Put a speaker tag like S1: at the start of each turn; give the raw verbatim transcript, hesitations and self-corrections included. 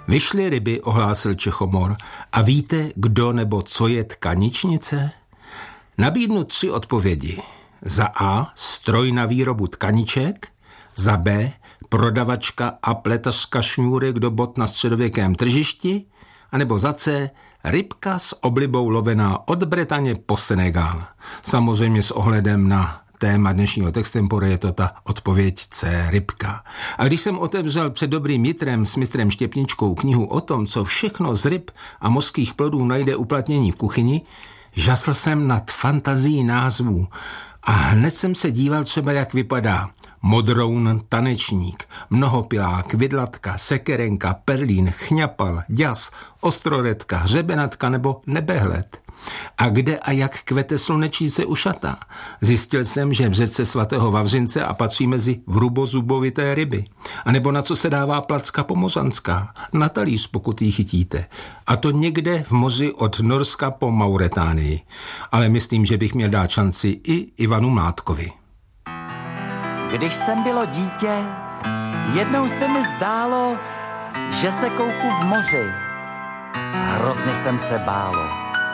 S1: Vyšly ryby, ohlásil Čechomor. A víte, kdo nebo co je tkaničnice? Nabídnu tři odpovědi. Za A. Stroj na výrobu tkaniček. Za B. Prodavačka a pletařka šňůrek do bot na středověkém tržišti. A nebo za C. Rybka s oblibou lovená od Bretaně po Senegál. Samozřejmě s ohledem na téma dnešního textempore je to ta odpověď C, rybka. A když jsem otevřel před dobrým jitrem s mistrem Štěpničkou knihu o tom, co všechno z ryb a mořských plodů najde uplatnění v kuchyni, žasl jsem nad fantazií názvů a hned jsem se díval třeba, jak vypadá modroun, tanečník, mnohopilák, vidlatka, sekerenka, perlín, chňapal, ďas, ostroredka, hřebenatka nebo nebehled. A kde a jak kvete slunečnice ušatá? Zjistil jsem, že v řece svatého Vavřince a patří mezi vrubozubovité ryby. A nebo na co se dává placka pomořanská? Na talíř, pokud ji chytíte. A to někde v moři od Norska po Mauretánii. Ale myslím, že bych měl dát šanci i Ivanu Mládkovi.
S2: Když jsem bylo dítě, jednou se mi zdálo, že se koupu v moři. Hrozně jsem se bálo.